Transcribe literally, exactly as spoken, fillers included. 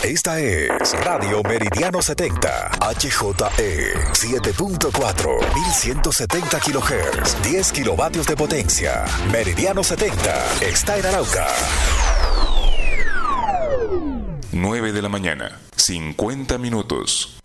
Esta es Radio Meridiano setenta, H J E siete punto cuatro, mil ciento setenta kilohertz, diez kilovatios de potencia. Meridiano setenta está en Arauca. nueve de la mañana, cincuenta minutos.